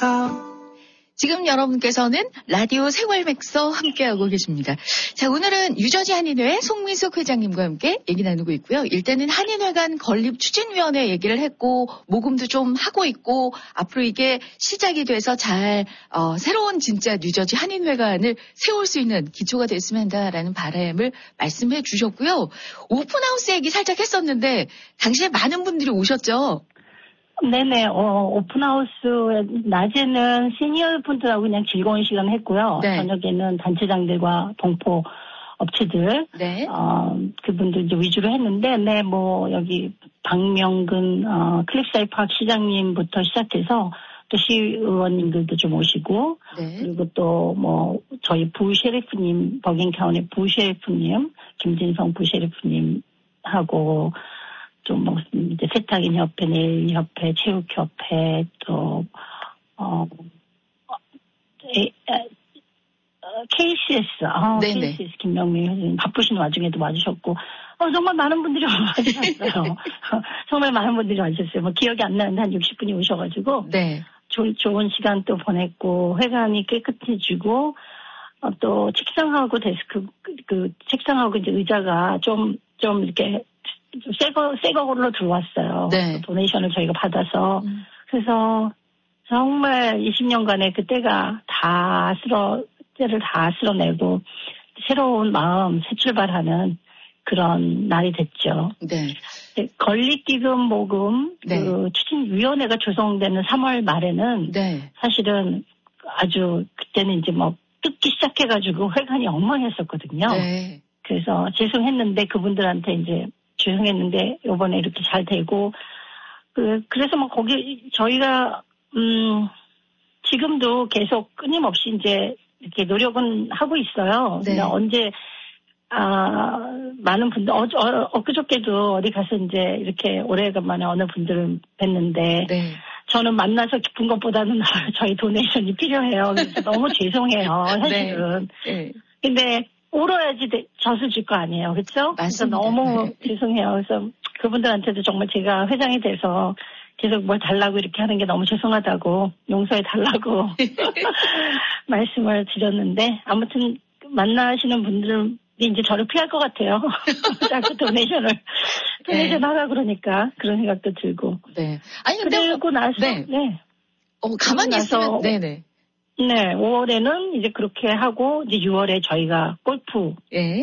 있어. 지금 여러분께서는 라디오 생활맥서 함께하고 계십니다. 자, 오늘은 유저지 한인회 송민숙 회장님과 함께 얘기 나누고 있고요. 일단은 한인회 간 건립추진위원회 얘기를 했고 모금도 좀 하고 있고 앞으로 이게 시작이 돼서 잘 새로운 진짜 유저지 한인회관을 세울 수 있는 기초가 됐으면 한다라는 바람을 말씀해 주셨고요. 오픈하우스 얘기 살짝 했었는데 당시에 많은 분들이 오셨죠? 네네, 오픈하우스, 낮에는 시니어 분들하고 그냥 즐거운 시간 했고요. 네. 저녁에는 단체장들과 동포 업체들, 네. 그분들 이제 위주로 했는데, 네, 뭐, 여기, 박명근, 클립사이 파크 시장님부터 시작해서, 또 시의원님들도 좀 오시고, 네. 그리고 또 뭐, 저희 부셰리프님, 버긴카운의 부셰리프님, 김진성 부셰리프님하고, 좀, 뭐, 이제 세탁인 협회, 내일 협회, 체육협회, 또, KCS, KCS 김명민 회장님 바쁘신 와중에도 와주셨고, 정말 많은 분들이 와주셨어요. 정말 많은 분들이 와주셨어요. 뭐, 기억이 안 나는데 한 60분이 오셔가지고, 네. 좋은 시간 또 보냈고, 회관이 깨끗해지고, 또 책상하고 데스크, 책상하고 이제 의자가 좀 이렇게, 새 거로 들어왔어요. 네. 도네이션을 저희가 받아서. 그래서 정말 20년간의 그 때를 다 쓸어내고 새로운 마음, 새 출발하는 그런 날이 됐죠. 네. 건립기금 모금, 네. 추진위원회가 조성되는 3월 말에는 네. 사실은 아주 그때는 이제 뭐 뜯기 시작해가지고 회관이 엉망했었거든요. 네. 그래서 죄송했는데 그분들한테 이제 죄송했는데 요번에 이렇게 잘 되고 그래서 뭐 거기 저희가 지금도 계속 끊임없이 이제 이렇게 노력은 하고 있어요. 네. 언제 많은 분들 엊그저께도 어디 가서 이제 이렇게 오래간만에 어느 분들을 뵀는데 네. 저는 만나서 기쁜 것보다는 저희 도네이션이 필요해요. 그래서 너무 죄송해요. 사실은. 네. 근데 울어야지 젖을 줄 거 아니에요. 그렇죠? 그래서 너무 죄송해요. 그래서 그분들한테도 정말 제가 회장이 돼서 계속 뭘 달라고 이렇게 하는 게 너무 죄송하다고 용서해 달라고 말씀을 드렸는데 아무튼 만나시는 분들은 이제 저를 피할 것 같아요. 자꾸 도네이션 하라 그러니까 그런 생각도 들고. 네. 아니 근데 그러고 나서 네. 가만히 있으면 네네. 네, 5월에는 이제 그렇게 하고, 이제 6월에 저희가 골프,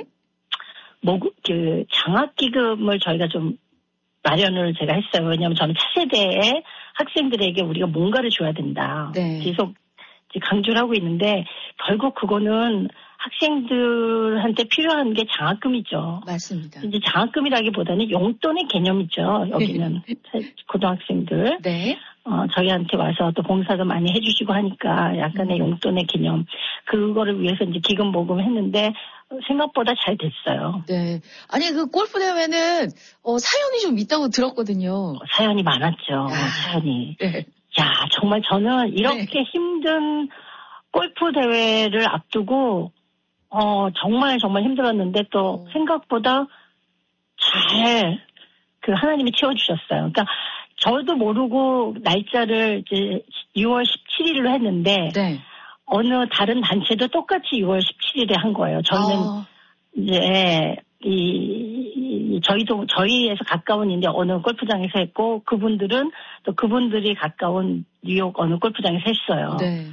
장학기금을 저희가 좀 마련을 제가 했어요. 왜냐하면 저는 차세대의 학생들에게 우리가 뭔가를 줘야 된다. 네. 계속 이제 강조를 하고 있는데, 결국 그거는 학생들한테 필요한 게 장학금이죠. 맞습니다. 이제 장학금이라기보다는 용돈의 개념이죠. 여기는 고등학생들. 네. 저희한테 와서 또 봉사도 많이 해주시고 하니까 약간의 용돈의 개념. 그거를 위해서 이제 기금 모금을 했는데 생각보다 잘 됐어요. 네. 아니, 그 골프 대회는 사연이 좀 있다고 들었거든요. 사연이 많았죠. 사연이. 네. 야, 정말 저는 이렇게 힘든 골프 대회를 앞두고 정말 힘들었는데 또 생각보다 잘 하나님이 채워주셨어요. 그러니까 저도 모르고 날짜를 이제 6월 17일로 했는데 네. 어느 다른 단체도 똑같이 6월 17일에 한 거예요. 저희는 이제 저희에서 가까운 이제 어느 골프장에서 했고 그분들은 또 그분들이 가까운 뉴욕 어느 골프장에서 했어요. 네.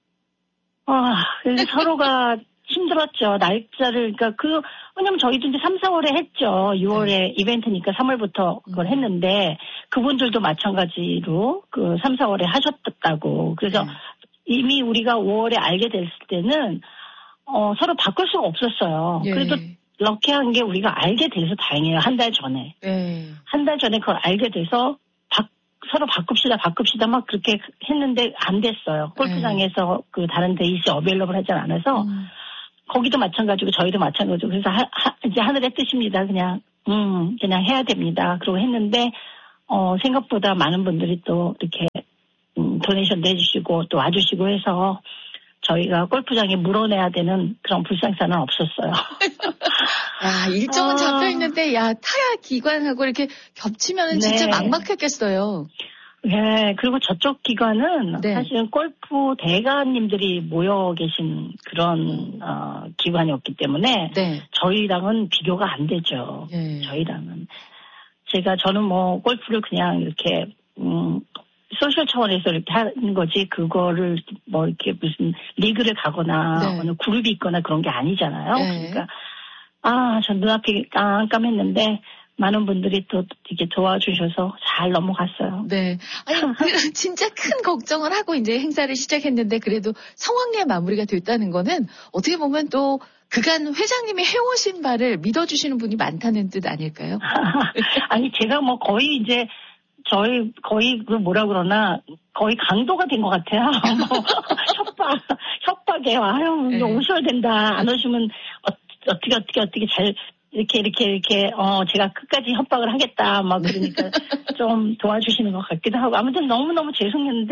그래서 서로가 힘들었죠. 날짜를, 왜냐면 저희도 이제 3, 4월에 했죠. 6월에 이벤트니까 3월부터 그걸 했는데, 그분들도 마찬가지로 3, 4월에 하셨다고. 그래서 이미 우리가 5월에 알게 됐을 때는, 서로 바꿀 수가 없었어요. 그래도 럭키한 게 우리가 알게 돼서 다행이에요. 한 달 전에. 한 달 전에 그걸 알게 돼서, 서로 바꿉시다 막 그렇게 했는데 안 됐어요. 골프장에서 다른 데이시 어베일러블 하지 않아서, 거기도 마찬가지고 저희도 마찬가지고 그래서 이제 하늘의 뜻입니다. 그냥 해야 됩니다. 그러고 했는데 생각보다 많은 분들이 또 이렇게 도네이션도 해주시고 또 와주시고 해서 저희가 골프장에 물어내야 되는 그런 불상사는 없었어요. 야, 일정은 잡혀 있는데 타야 기관하고 이렇게 겹치면 진짜 막막했겠어요. 네, 그리고 저쪽 기관은 네. 사실은 골프 대가님들이 모여 계신 그런 기관이었기 때문에 네. 저희랑은 비교가 안 되죠. 네. 저희랑은 저는 뭐 골프를 그냥 이렇게 소셜 차원에서 이렇게 하는 거지 그거를 뭐 이렇게 무슨 리그를 가거나 네. 어느 그룹이 있거나 그런 게 아니잖아요. 네. 그러니까 전 눈앞이 깜깜했는데. 많은 분들이 또 이렇게 도와주셔서 잘 넘어갔어요. 네. 아니, 진짜 큰 걱정을 하고 이제 행사를 시작했는데 그래도 성황리에 마무리가 됐다는 거는 어떻게 보면 또 그간 회장님이 해오신 바를 믿어주시는 분이 많다는 뜻 아닐까요? 아니, 제가 뭐 거의 거의 뭐라 그러나 거의 강도가 된 것 같아요. 뭐 협박에 아유, 네. 오셔야 된다. 안 오시면 어떻게 잘 이렇게 제가 끝까지 협박을 하겠다 막 그러니까 좀 도와주시는 것 같기도 하고 아무튼 너무너무 죄송했는데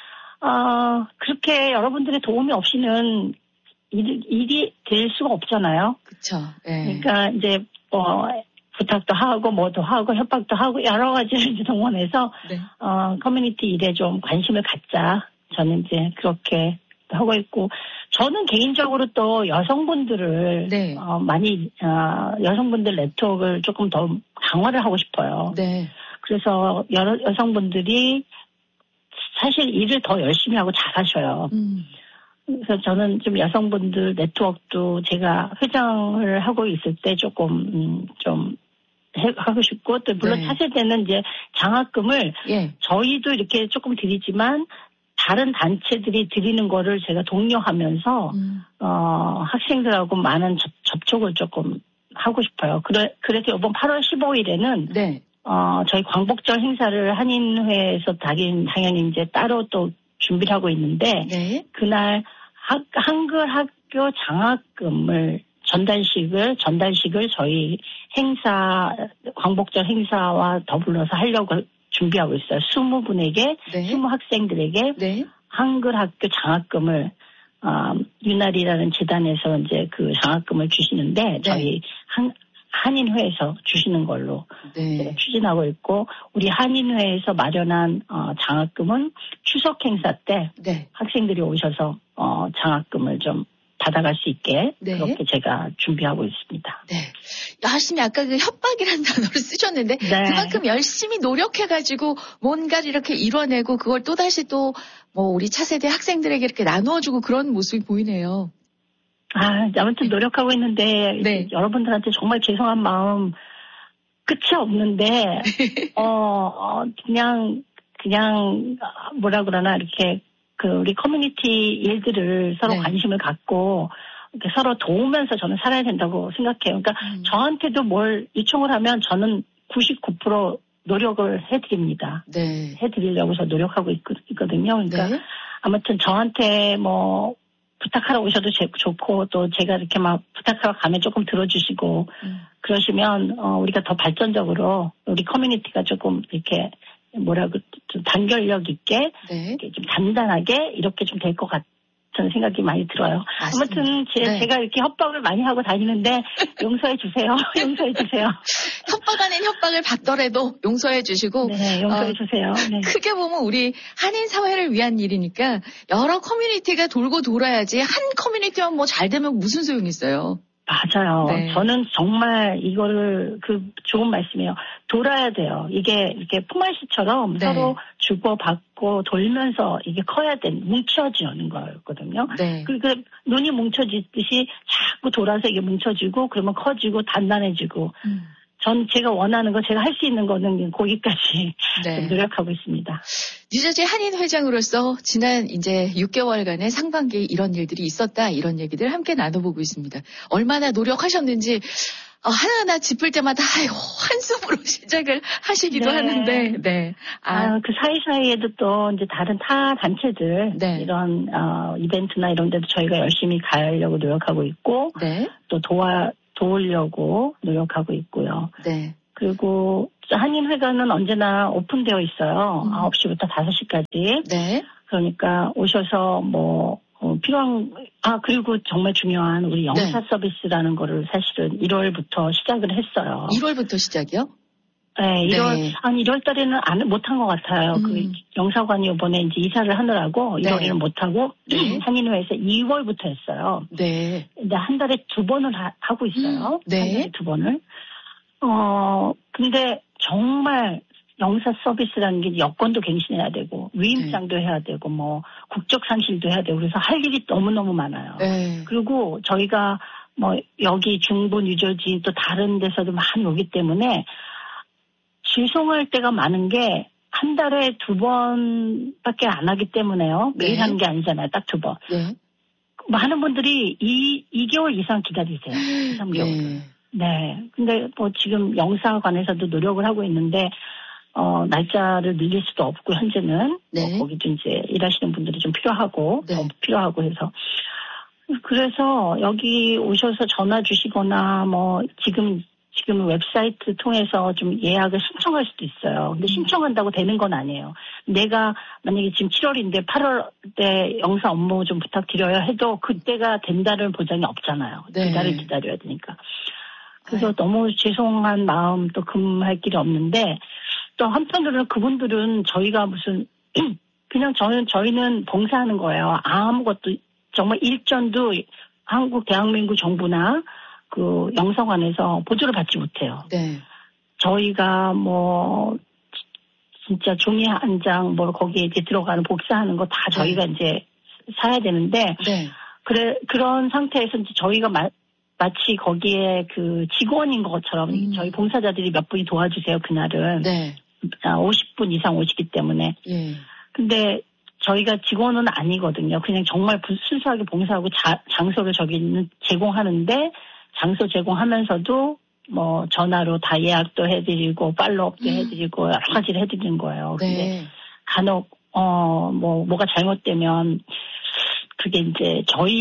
그렇게 여러분들의 도움이 없이는 일이 될 수가 없잖아요. 그렇죠. 네. 그러니까 이제 부탁도 하고 뭐도 하고 협박도 하고 여러 가지를 이제 동원해서 네. 커뮤니티 일에 좀 관심을 갖자. 저는 이제 그렇게 하고 있고 저는 개인적으로 또 여성분들을 네. 많이 여성분들 네트워크를 조금 더 강화를 하고 싶어요. 네. 그래서 여성분들이 사실 일을 더 열심히 하고 잘하셔요. 그래서 저는 좀 여성분들 네트워크도 제가 회장을 하고 있을 때 조금 좀 하고 싶고 또 물론 네. 차세대는 이제 장학금을 예. 저희도 이렇게 조금 드리지만 다른 단체들이 드리는 거를 제가 독려하면서 학생들하고 많은 접촉을 조금 하고 싶어요. 그래서 이번 8월 15일에는 네. 저희 광복절 행사를 한인회에서 당연히 이제 따로 또 준비를 하고 있는데 네. 그날 한글 학교 장학금을 전달식을 저희 광복절 행사와 더불어서 하려고 준비하고 있어요. 20분에게, 네. 20학생들에게 네. 한글 학교 장학금을 유날이라는 재단에서 이제 그 장학금을 주시는데 네. 저희 한인회에서 주시는 걸로 네. 추진하고 있고 우리 한인회에서 마련한 장학금은 추석 행사 때 네. 학생들이 오셔서 장학금을 좀 받아갈 수 있게 네. 그렇게 제가 준비하고 있습니다. 네. 열심히 아까 그 협박이라는 단어를 쓰셨는데 네. 그만큼 열심히 노력해가지고 뭔가를 이렇게 이뤄내고 그걸 또다시 또 뭐 우리 차세대 학생들에게 이렇게 나누어주고 그런 모습이 보이네요. 아무튼 노력하고 있는데 네. 여러분들한테 정말 죄송한 마음 끝이 없는데 그냥 뭐라 그러나 이렇게 우리 커뮤니티 일들을 서로 네. 관심을 갖고 이렇게 서로 도우면서 저는 살아야 된다고 생각해요. 그러니까 저한테도 뭘 요청을 하면 저는 99% 노력을 해드립니다. 네. 해드리려고 저 노력하고 있거든요. 그러니까 네. 아무튼 저한테 뭐 부탁하러 오셔도 좋고 또 제가 이렇게 막 부탁하러 가면 조금 들어주시고 그러시면 우리가 더 발전적으로 우리 커뮤니티가 조금 이렇게 좀 단결력 있게 네. 이렇게 좀 단단하게 이렇게 좀 될 것 같은 생각이 많이 들어요. 맞습니다. 아무튼 네. 제가 이렇게 협박을 많이 하고 다니는데 용서해 주세요. 용서해 주세요. 협박 아닌 협박을 받더라도 용서해 주시고 네, 용서해 주세요. 네. 크게 보면 우리 한인 사회를 위한 일이니까 여러 커뮤니티가 돌고 돌아야지 한 커뮤니티만 뭐 잘 되면 무슨 소용이 있어요. 맞아요. 네. 저는 정말 이거를 좋은 말씀이에요. 돌아야 돼요. 이게 이렇게 포말씨처럼 네. 서로 주고받고 돌면서 이게 커야 뭉쳐지는 거거든요. 네. 그리고 눈이 뭉쳐지듯이 자꾸 돌아서 이게 뭉쳐지고 그러면 커지고 단단해지고 제가 원하는 거 제가 할 수 있는 거는 거기까지 네. 좀 노력하고 있습니다. 뉴저지 한인 회장으로서 지난 이제 6개월간의 상반기에 이런 일들이 있었다 이런 얘기들 함께 나눠보고 있습니다. 얼마나 노력하셨는지 하나하나 짚을 때마다 한숨으로 시작을 하시기도 네. 하는데 네. 그 사이사이에도 또 이제 다른 타 단체들 네. 이런 이벤트나 이런 데도 저희가 열심히 가려고 노력하고 있고 네. 또 도우려고 노력하고 있고요. 네. 그리고 한인회관은 언제나 오픈되어 있어요. 9시부터 5시까지. 네. 그러니까 오셔서 필요한, 그리고 정말 중요한 우리 영사 네. 서비스라는 거를 사실은 1월부터 시작을 했어요. 1월부터 시작이요? 네, 1월 달에는 못한 것 같아요. 그 영사관이 이번에 이제 이사를 하느라고 1월에는 못하고 한인회에서 2월부터 했어요. 네. 근데 한 달에 2번을 하고 있어요. 네. 한 달에 2번을. 근데 정말 영사 서비스라는 게 여권도 갱신해야 되고 위임장도 해야 되고 뭐 국적 상실도 해야 되고 그래서 할 일이 너무너무 많아요. 네. 그리고 저희가 뭐 여기 중부 뉴저지 또 다른 데서도 많이 오기 때문에 질송할 때가 많은 게 한 달에 2번밖에 안 하기 때문에요. 매일 네. 하는 게 아니잖아요. 딱 2번. 네. 많은 분들이 2개월 이상 기다리세요. 3개월. 네. 근데 뭐 지금 영사관에서도 노력을 하고 있는데 날짜를 늘릴 수도 없고 현재는 뭐 거기도 이제 일하시는 분들이 좀 필요하고 더 필요하고 해서 그래서 여기 오셔서 전화 주시거나 뭐 지금 웹사이트 통해서 좀 예약을 신청할 수도 있어요. 근데 신청한다고 되는 건 아니에요. 내가 만약에 지금 7월인데 8월에 영사 업무 좀 부탁드려요 해도 그때가 된다는 보장이 없잖아요. 두 달을 기다려야 되니까. 그래서 너무 죄송한 마음 또 금할 길이 없는데 또 한편으로는 그분들은 저희가 무슨 그냥 저희는 봉사하는 거예요. 아무것도 정말 일전도 한국 대한민국 정부나 그 영사관에서 보조를 받지 못해요. 네. 저희가 뭐 진짜 종이 한 장 뭐 거기에 이제 들어가는 복사하는 거 다 저희가 이제 사야 되는데 그런 상태에서 이제 저희가 마치 거기에 그 직원인 것처럼 저희 봉사자들이 몇 분이 도와주세요 그날은 50분 이상 오시기 때문에 근데 저희가 직원은 아니거든요. 그냥 정말 순수하게 봉사하고 장소를 제공하는데 장소 제공하면서도 뭐 전화로 다 예약도 해드리고 팔로업도 해드리고 여러 가지를 해드리는 거예요. 근데 간혹 뭐가 잘못되면 그게 이제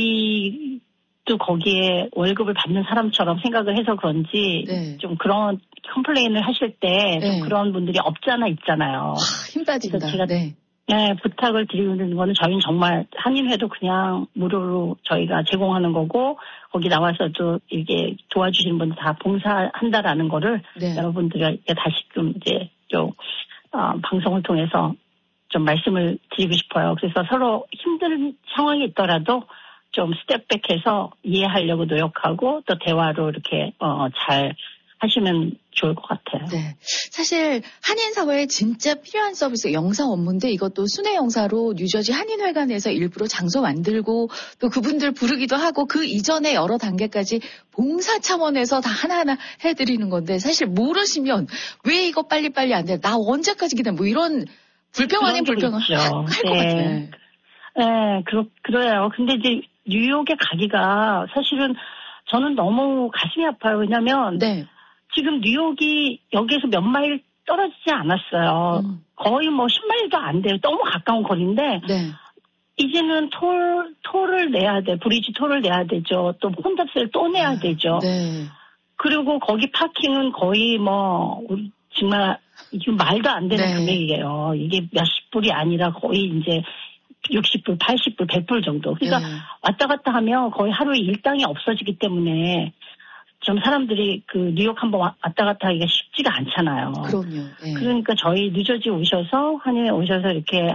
저희도 거기에 월급을 받는 사람처럼 생각을 해서 그런지 좀 그런 컴플레인을 하실 때 좀 그런 분들이 없잖아 있잖아요. 힘 빠진다. 제가 부탁을 드리는 거는 저희는 정말 한인회도 그냥 무료로 저희가 제공하는 거고 거기 나와서도 이게 도와주시는 분들 다 봉사한다라는 거를 여러분들에게 다시금 이제 좀 방송을 통해서 좀 말씀을 드리고 싶어요. 그래서 서로 힘든 상황이 있더라도 좀 스텝백해서 이해하려고 노력하고 또 대화로 이렇게 잘 하시면 좋을 것 같아요. 네. 사실 한인 사회에 진짜 필요한 서비스 영사 업무인데 이것도 순회 영사로 뉴저지 한인회관에서 일부러 장소 만들고 또 그분들 부르기도 하고 그 이전에 여러 단계까지 봉사 차원에서 다 하나하나 해드리는 건데 사실 모르시면 왜 이거 빨리빨리 안 돼? 나 언제까지 기다려? 뭐 이런 불평 아닌 불평을 할 것 같아요. 네, 그래요. 근데 이제 뉴욕에 가기가 사실은 저는 너무 가슴이 아파요. 왜냐면 지금 뉴욕이 여기에서 몇 마일 떨어지지 않았어요. 거의 뭐 10마일도 안 돼요. 너무 가까운 거리인데 이제는 톨을 내야 돼. 브리지 톨을 내야 되죠. 또 혼잡세를 또 내야 되죠. 그리고 거기 파킹은 거의 뭐 정말 이게 말도 안 되는 금액이에요. 이게 몇십 불이 아니라 거의 이제 60불, 80불, 100불 정도. 그러니까 왔다 갔다 하면 거의 하루에 일당이 없어지기 때문에 좀 사람들이 그 뉴욕 한번 왔다 갔다 하기가 쉽지가 않잖아요. 그럼요. 그러니까 저희 뉴저지 오셔서 한인회 오셔서 이렇게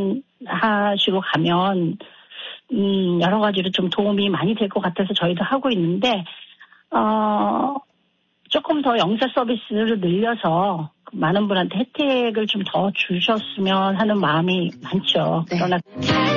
하시고 가면 여러 가지로 좀 도움이 많이 될 것 같아서 저희도 하고 있는데 조금 더 영사 서비스를 늘려서 많은 분한테 혜택을 좀 더 주셨으면 하는 마음이 많죠. 그러나